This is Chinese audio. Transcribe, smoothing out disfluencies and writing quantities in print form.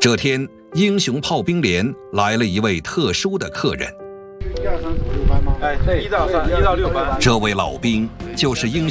这天，英雄炮兵连来了一位特殊的客人。 1、2、3、4、5、6班吗？ 哎，对，1到6班。 这位老兵就是英